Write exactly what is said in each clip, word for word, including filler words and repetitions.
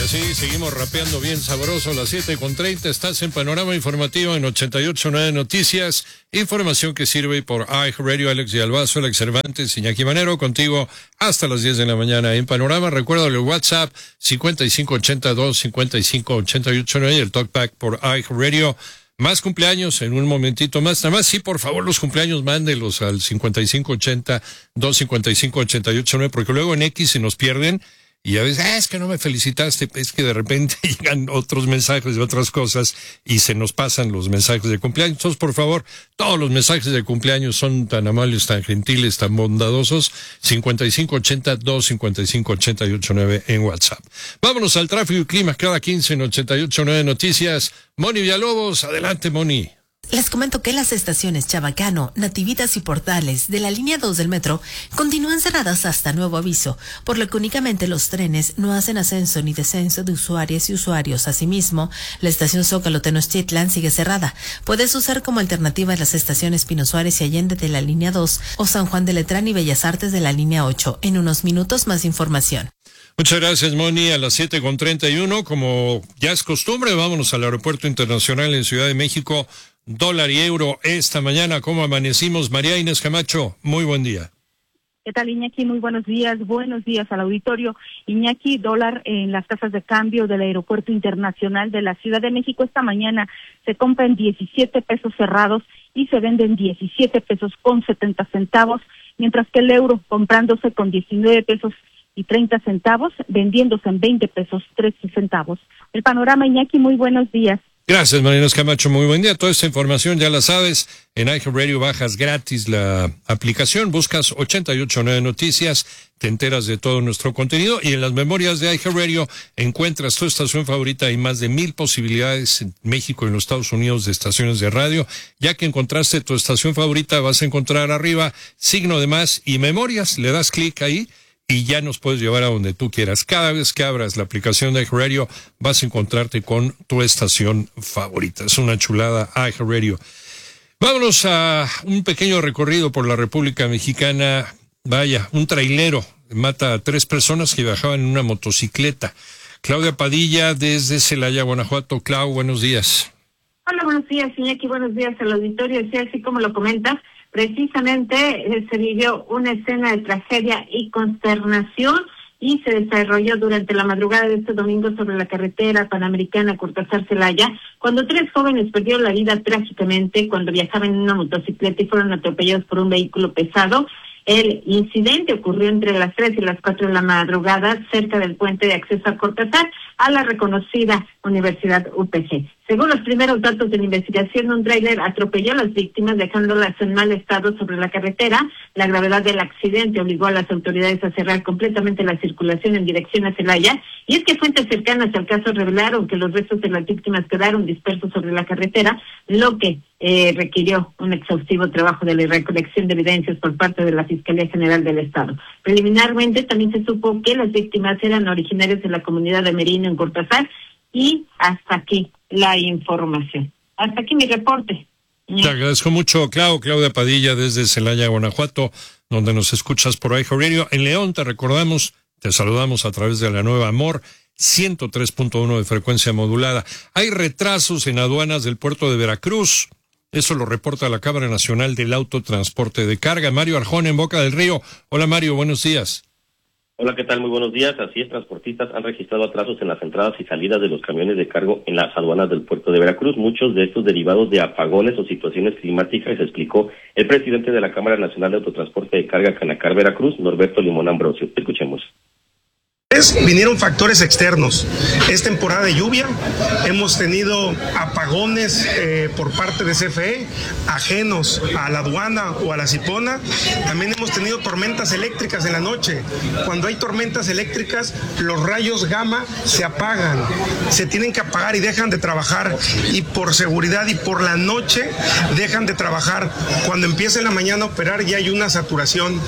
así seguimos rapeando bien sabroso a las siete con treinta. Estás en Panorama Informativo en ochenta y ocho punto nueve Noticias. Información que sirve por iHeartRadio. Alex de Albazo, Alex Cervantes, Iñaki Manero, contigo hasta las diez de la mañana en Panorama. Recuerda el WhatsApp cincuenta y cinco ochenta y dos cincuenta y cinco ochenta y ocho nueve y el Talkback por iHeartRadio. Más cumpleaños en un momentito más. Nada más, sí, por favor, los cumpleaños mándelos al cincuenta y cinco ochenta dos cincuenta y cinco ochenta y ocho nueve, porque luego en X se nos pierden. Y a veces, ah, es que no me felicitaste, es que de repente llegan otros mensajes de otras cosas y se nos pasan los mensajes de cumpleaños. Entonces, por favor, todos los mensajes de cumpleaños son tan amables, tan gentiles, tan bondadosos. cincuenta y cinco ochenta dos cincuenta y cinco ochenta y ocho nueve en WhatsApp. Vámonos al tráfico y clima cada quince en ochenta y ocho nueve Noticias. Moni Villalobos, adelante, Moni. Les comento que las estaciones Chabacano, Nativitas y Portales de la línea dos del metro continúan cerradas hasta nuevo aviso, por lo que únicamente los trenes no hacen ascenso ni descenso de usuarias y usuarios. Asimismo, la estación Zócalo Tenochtitlan sigue cerrada. Puedes usar como alternativa las estaciones Pino Suárez y Allende de la línea dos o San Juan de Letrán y Bellas Artes de la línea ocho. En unos minutos más información. Muchas gracias, Moni. A las siete con treinta y uno, como ya es costumbre, vámonos al Aeropuerto Internacional en Ciudad de México. Dólar y euro esta mañana, ¿cómo amanecimos? María Inés Camacho, muy buen día. ¿Qué tal, Iñaki? Muy buenos días. Buenos días al auditorio. Iñaki, dólar en las casas de cambio del Aeropuerto Internacional de la Ciudad de México esta mañana se compran diecisiete pesos cerrados y se venden diecisiete pesos con setenta centavos, mientras que el euro comprándose con diecinueve pesos y treinta centavos, vendiéndose en veinte pesos trece centavos. El panorama, Iñaki, muy buenos días. Gracias, María Inés Camacho, muy buen día. Toda esta información ya la sabes. En iHeartRadio bajas gratis la aplicación, buscas ochenta y ocho punto nueve Noticias, te enteras de todo nuestro contenido y en las memorias de iHeartRadio encuentras tu estación favorita. Hay más de mil posibilidades en México y en los Estados Unidos de estaciones de radio. Ya que encontraste tu estación favorita, vas a encontrar arriba signo de más y memorias. Le das clic ahí y ya nos puedes llevar a donde tú quieras. Cada vez que abras la aplicación de iHeartRadio vas a encontrarte con tu estación favorita. Es una chulada iHeartRadio. Vámonos a un pequeño recorrido por la República Mexicana. Vaya, un trailero mata a tres personas que viajaban en una motocicleta. Claudia Padilla desde Celaya, Guanajuato. Clau, buenos días. Hola, buenos días, Iñaki. Buenos días al auditorio. Sí, así como lo comentas, precisamente eh, se vivió una escena de tragedia y consternación y se desarrolló durante la madrugada de este domingo sobre la carretera panamericana Cortázar-Celaya, cuando tres jóvenes perdieron la vida trágicamente cuando viajaban en una motocicleta y fueron atropellados por un vehículo pesado. El incidente ocurrió entre las tres y las cuatro de la madrugada cerca del puente de acceso a Cortázar, a la reconocida Universidad U P G. Según los primeros datos de la investigación, un tráiler atropelló a las víctimas dejándolas en mal estado sobre la carretera. La gravedad del accidente obligó a las autoridades a cerrar completamente la circulación en dirección a Celaya. Y es que fuentes cercanas al caso revelaron que los restos de las víctimas quedaron dispersos sobre la carretera, lo que eh, requirió un exhaustivo trabajo de la recolección de evidencias por parte de la Fiscalía General del Estado. Preliminarmente también se supo que las víctimas eran originarias de la comunidad de Merino en Cortázar. Y hasta aquí la información. Hasta aquí mi reporte. Te agradezco mucho, Clau, Claudia Padilla desde Celaya, Guanajuato, donde nos escuchas por iHeartRadio. En León te recordamos, te saludamos a través de la nueva Amor ciento tres punto uno de frecuencia modulada. Hay retrasos en aduanas del puerto de Veracruz. Eso lo reporta la Cámara Nacional del Autotransporte de Carga. Mario Arjona en Boca del Río. Hola, Mario, buenos días. Hola, ¿qué tal? Muy buenos días. Así es, transportistas han registrado atrasos en las entradas y salidas de los camiones de cargo en las aduanas del puerto de Veracruz, muchos de estos derivados de apagones o situaciones climáticas, explicó el presidente de la Cámara Nacional de Autotransporte de Carga Canacar Veracruz, Norberto Limón Ambrosio. Escuchemos. Vinieron factores externos. Es temporada de lluvia, hemos tenido apagones eh, por parte de C F E, ajenos a la aduana o a la Cipona. También hemos tenido tormentas eléctricas en la noche. Cuando hay tormentas eléctricas, los rayos gamma se apagan, se tienen que apagar y dejan de trabajar. Y por seguridad y por la noche dejan de trabajar. Cuando empieza en la mañana a operar ya hay una saturación.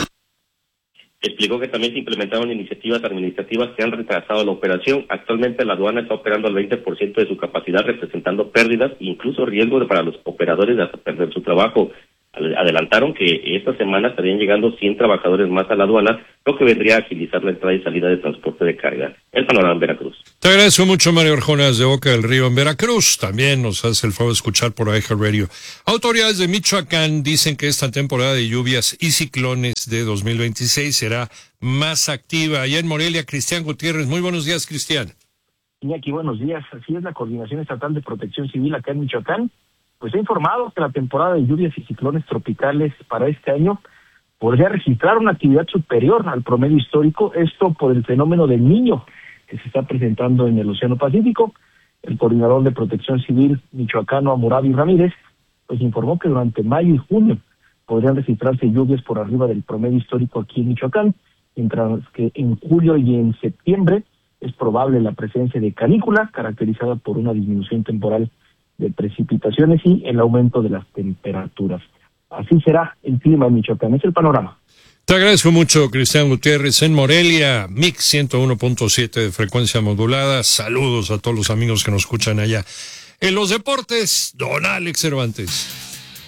Explicó que también se implementaron iniciativas administrativas que han retrasado la operación. Actualmente la aduana está operando al veinte por ciento de su capacidad, representando pérdidas e incluso riesgo para los operadores de hasta perder su trabajo. Adelantaron que esta semana estarían llegando cien trabajadores más a la aduana, lo que vendría a agilizar la entrada y salida de transporte de carga. El panorama en Veracruz. Te agradezco mucho, Mario Arjonas, de Boca del Río, en Veracruz. También nos hace el favor de escuchar por iHeartRadio. Autoridades de Michoacán dicen que esta temporada de lluvias y ciclones de dos mil veintiséis será más activa. Allá en Morelia, Cristian Gutiérrez. Muy buenos días, Cristian. Iñaki, buenos días. Así es, la Coordinación Estatal de Protección Civil acá en Michoacán, pues ha informado que la temporada de lluvias y ciclones tropicales para este año podría registrar una actividad superior al promedio histórico, esto por el fenómeno del Niño que se está presentando en el Océano Pacífico. El coordinador de Protección Civil michoacano, Amurabi Ramírez, pues informó que durante mayo y junio podrían registrarse lluvias por arriba del promedio histórico aquí en Michoacán, mientras que en julio y en septiembre es probable la presencia de canícula, caracterizada por una disminución temporal de precipitaciones y el aumento de las temperaturas. Así será el clima en Michoacán. Es el panorama. Te agradezco mucho, Cristian Gutiérrez, en Morelia, Mix ciento uno punto siete de frecuencia modulada. Saludos a todos los amigos que nos escuchan allá. En los deportes, don Alex Cervantes.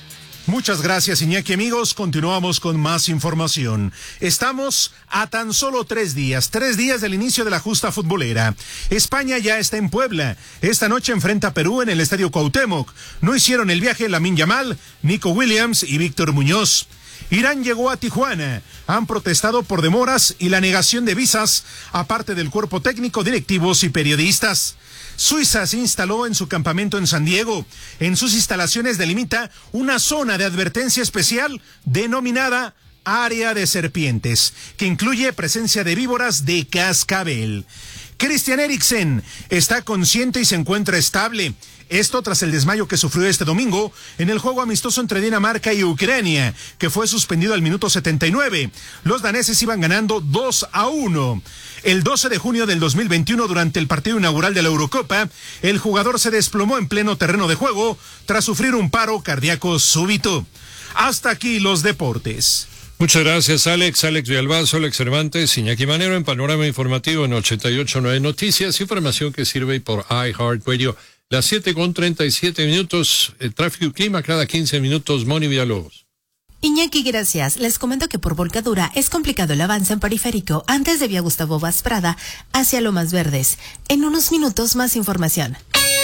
Muchas gracias, Iñaki. Amigos, continuamos con más información. Estamos a tan solo tres días, tres días del inicio de la justa futbolera. España ya está en Puebla. Esta noche enfrenta a Perú en el Estadio Cuauhtémoc. No hicieron el viaje Lamine Yamal, Nico Williams y Víctor Muñoz. Irán llegó a Tijuana. Han protestado por demoras y la negación de visas, aparte del cuerpo técnico, directivos y periodistas. Suiza se instaló en su campamento en San Diego. En sus instalaciones delimita una zona de advertencia especial denominada Área de Serpientes, que incluye presencia de víboras de cascabel. Christian Eriksen está consciente y se encuentra estable. Esto tras el desmayo que sufrió este domingo en el juego amistoso entre Dinamarca y Ucrania, que fue suspendido al minuto setenta y nueve. Los daneses iban ganando dos a uno. El doce de junio del dos mil veintiuno, durante el partido inaugural de la Eurocopa, el jugador se desplomó en pleno terreno de juego tras sufrir un paro cardíaco súbito. Hasta aquí los deportes. Muchas gracias, Alex. Alex Villalbazo, Alex Cervantes, Iñaki Manero en Panorama Informativo en ochenta y ocho punto nueve Noticias. Información que sirve por iHeartRadio. Las siete con treinta y siete minutos. El tráfico y clima cada quince minutos. Moni Villalobos. Iñaki, gracias. Les comento que por volcadura es complicado el avance en periférico antes de Vía Gustavo Vaz Prada hacia Lomas Verdes. En unos minutos más información.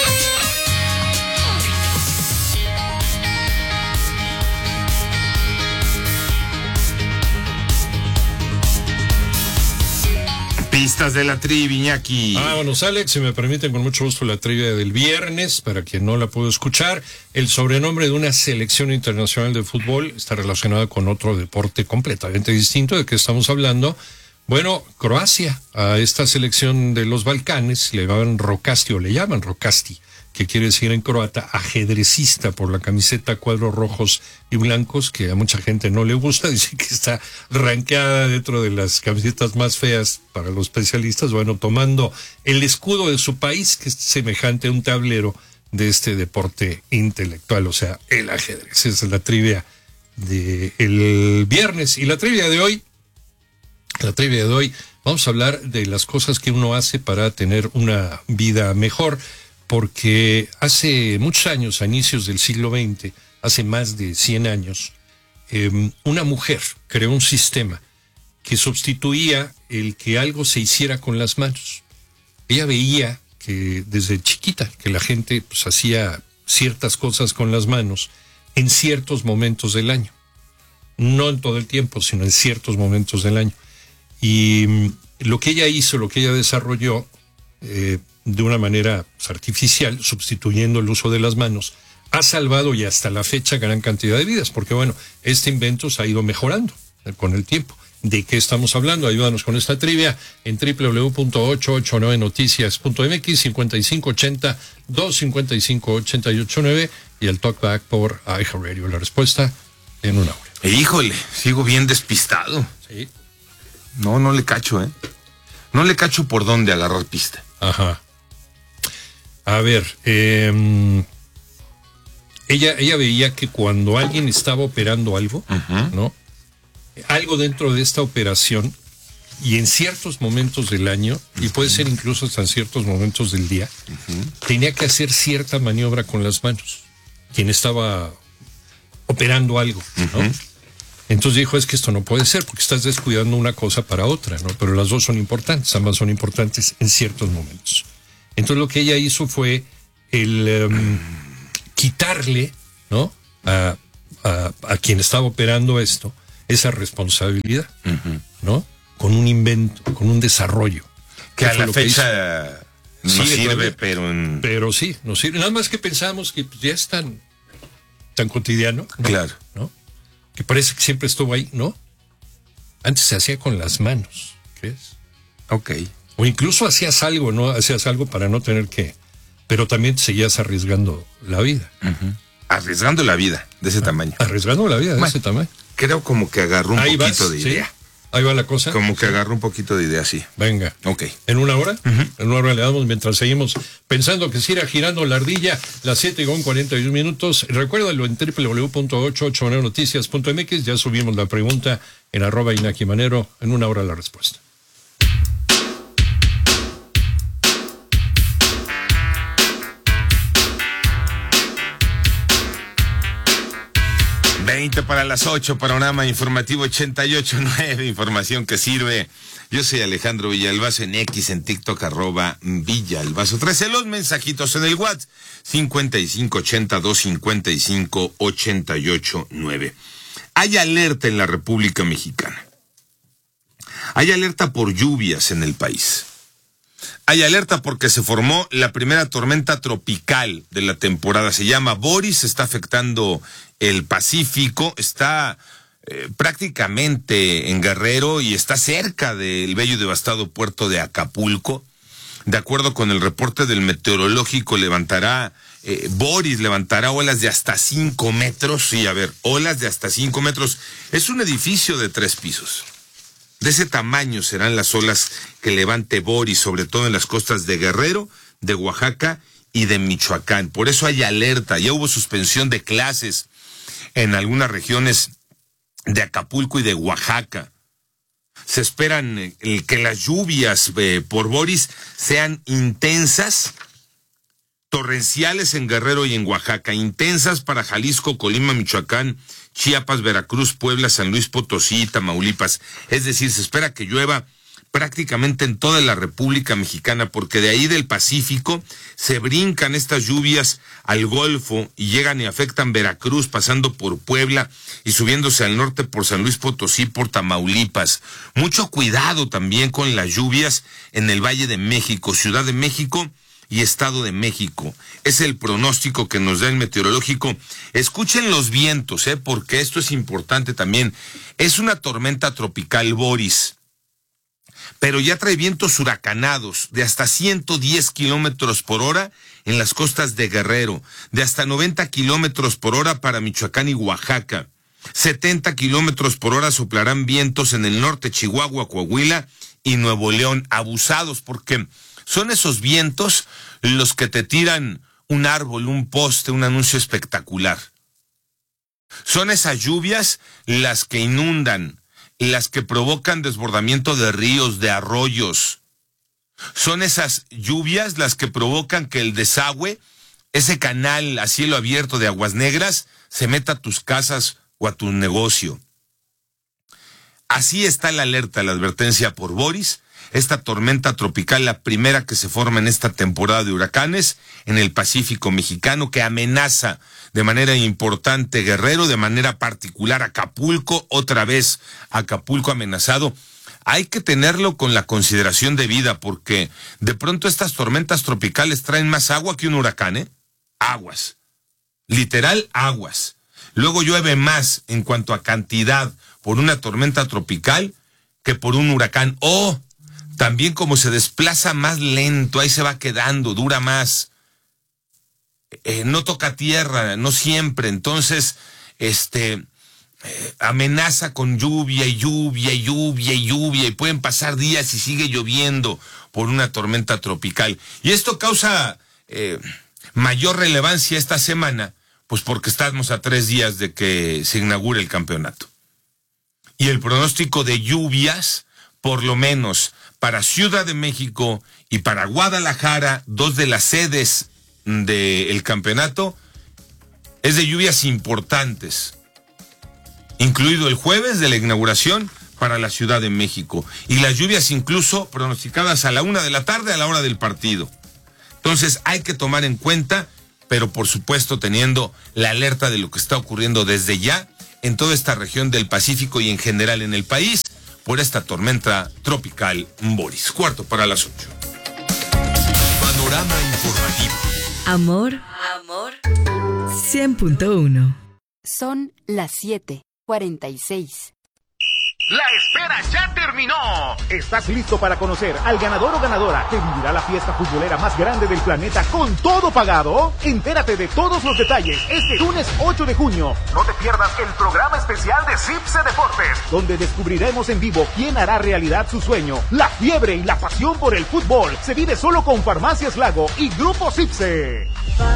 Pistas de la trivia, Iñaki. Ah, bueno, Alex, si me permiten, con mucho gusto la trivia del viernes, para quien no la pudo escuchar. El sobrenombre de una selección internacional de fútbol está relacionado con otro deporte completamente distinto. ¿De qué estamos hablando? Bueno, Croacia, a esta selección de los Balcanes le llaman Rokasti, o le llaman Rokasti, que quiere decir en croata ajedrecista, por la camiseta cuadros rojos y blancos, que a mucha gente no le gusta. Dice que está rankeada dentro de las camisetas más feas para los especialistas. Bueno, tomando el escudo de su país, que es semejante a un tablero de este deporte intelectual, o sea, el ajedrez. Esa es la trivia del viernes. Y la trivia de hoy, la trivia de hoy, vamos a hablar de las cosas que uno hace para tener una vida mejor. Porque hace muchos años, a inicios del siglo veinte, hace más de cien años, eh, una mujer creó un sistema que sustituía el que algo se hiciera con las manos. Ella veía que desde chiquita, que la gente pues, hacía ciertas cosas con las manos en ciertos momentos del año. No en todo el tiempo, sino en ciertos momentos del año. Y mm, lo que ella hizo, lo que ella desarrolló, eh, de una manera pues, artificial, sustituyendo el uso de las manos, ha salvado y hasta la fecha gran cantidad de vidas, porque bueno, este invento se ha ido mejorando con el tiempo. ¿De qué estamos hablando? Ayúdanos con esta trivia en doble u doble u doble u punto ochocientos ochenta y nueve noticias punto m x, cincuenta y cinco ochenta, doscientos cincuenta y cinco ochenta y ocho nueve y el talkback por iHeartRadio. La respuesta en una hora. Híjole, sigo bien despistado. Sí. No, no le cacho, ¿eh? No le cacho por dónde agarrar pista. Ajá. A ver, eh, ella, ella veía que cuando alguien estaba operando algo, uh-huh. ¿no? Algo dentro de esta operación, y en ciertos momentos del año, uh-huh. y puede ser incluso hasta en ciertos momentos del día, uh-huh. tenía que hacer cierta maniobra con las manos, quien estaba operando algo, ¿no? Uh-huh. Entonces dijo, es que esto no puede ser, porque estás descuidando una cosa para otra, ¿no? Pero las dos son importantes, ambas son importantes en ciertos momentos. Entonces lo que ella hizo fue el um, quitarle, ¿no?, a, a, a quien estaba operando esto, esa responsabilidad, uh-huh. ¿no?, con un invento, con un desarrollo. Que a la fecha no sí, sirve, pero... En... Pero sí, nos sirve. Nada más que pensamos que ya es tan, tan cotidiano, ¿no? Claro. ¿no? Que parece que siempre estuvo ahí, ¿no? Antes se hacía con las manos, ¿crees? Ok. O incluso hacías algo, ¿no? Hacías algo para no tener que... Pero también seguías arriesgando la vida. Uh-huh. Arriesgando la vida, de ese ah, tamaño. Arriesgando la vida, de bueno, ese tamaño. Creo como que agarró un ahí poquito vas, de idea. ¿Sí? Ahí va la cosa. Como que agarró un poquito de idea, sí. Venga. Ok. ¿En una hora? Uh-huh. En una hora le damos mientras seguimos pensando que se irá girando la ardilla, las siete con cuarenta y un minutos. Recuérdalo en doble u doble u doble u punto ochenta y ocho manero noticias punto m x. Ya subimos la pregunta en arroba Iñaki Manero. En una hora la respuesta. veinte para las ocho, panorama informativo ochenta y ocho punto nueve, información que sirve. Yo soy Alejandro Villalbazo, en X, en TikTok, arroba Villalbazo. trece los mensajitos en el WhatsApp, cincuenta y cinco ochenta, doscientos cincuenta y cinco, ochenta y ocho nueve. Hay alerta en la República Mexicana. Hay alerta por lluvias en el país. Hay alerta porque se formó la primera tormenta tropical de la temporada. Se llama Boris, está afectando el Pacífico, está eh, prácticamente en Guerrero y está cerca del bello y devastado puerto de Acapulco. De acuerdo con el reporte del meteorológico, levantará, eh, Boris levantará olas de hasta cinco metros. Sí, a ver, olas de hasta cinco metros. Es un edificio de tres pisos. De ese tamaño serán las olas que levante Boris, sobre todo en las costas de Guerrero, de Oaxaca y de Michoacán. Por eso hay alerta. Ya hubo suspensión de clases en algunas regiones de Acapulco y de Oaxaca. Se esperan eh, que las lluvias eh, por Boris sean intensas, torrenciales en Guerrero y en Oaxaca, intensas para Jalisco, Colima, Michoacán, Chiapas, Veracruz, Puebla, San Luis Potosí y Tamaulipas. Es decir, se espera que llueva prácticamente en toda la República Mexicana, porque de ahí del Pacífico se brincan estas lluvias al Golfo y llegan y afectan Veracruz, pasando por Puebla y subiéndose al norte por San Luis Potosí, por Tamaulipas. Mucho cuidado también con las lluvias en el Valle de México, Ciudad de México y Estado de México. Es el pronóstico que nos da el meteorológico. Escuchen los vientos, ¿eh? Porque esto es importante también. Es una tormenta tropical Boris, pero ya trae vientos huracanados de hasta ciento diez kilómetros por hora en las costas de Guerrero, de hasta noventa kilómetros por hora para Michoacán y Oaxaca. setenta kilómetros por hora soplarán vientos en el norte, Chihuahua, Coahuila y Nuevo León, abusados porque son esos vientos los que te tiran un árbol, un poste, un anuncio espectacular. Son esas lluvias las que inundan, las que provocan desbordamiento de ríos, de arroyos. Son esas lluvias las que provocan que el desagüe, ese canal a cielo abierto de aguas negras, se meta a tus casas o a tu negocio. Así está la alerta, la advertencia por Boris, esta tormenta tropical, la primera que se forma en esta temporada de huracanes en el Pacífico mexicano, que amenaza de manera importante Guerrero, de manera particular Acapulco, otra vez Acapulco amenazado. Hay que tenerlo con la consideración debida, porque de pronto estas tormentas tropicales traen más agua que un huracán, ¿eh? Aguas. Literal, aguas. Luego llueve más en cuanto a cantidad por una tormenta tropical que por un huracán. O también como se desplaza más lento, ahí se va quedando, dura más. Eh, no toca tierra, no siempre. Entonces, este... Eh, amenaza con lluvia y lluvia y lluvia y lluvia y pueden pasar días y sigue lloviendo por una tormenta tropical. Y esto causa eh, mayor relevancia esta semana, pues porque estamos a tres días de que se inaugure el campeonato. Y el pronóstico de lluvias, por lo menos para Ciudad de México y para Guadalajara, dos de las sedes del campeonato, es de lluvias importantes, incluido el jueves de la inauguración para la Ciudad de México. Y las lluvias incluso pronosticadas a la una de la tarde, a la hora del partido. Entonces hay que tomar en cuenta, pero por supuesto teniendo la alerta de lo que está ocurriendo desde ya en toda esta región del Pacífico y en general en el país por esta tormenta tropical Boris. Cuarto para las ocho. Panorama informativo. Amor, amor, cien punto uno. Son las siete cuarenta y seis. ¡La espera ya terminó! ¿Estás listo para conocer al ganador o ganadora que vivirá la fiesta futbolera más grande del planeta con todo pagado? Entérate de todos los detalles este lunes ocho de junio. No te pierdas el programa especial de Cipse Deportes, donde descubriremos en vivo quién hará realidad su sueño. La fiebre y la pasión por el fútbol se vive solo con Farmacias Lago y Grupo Cipse.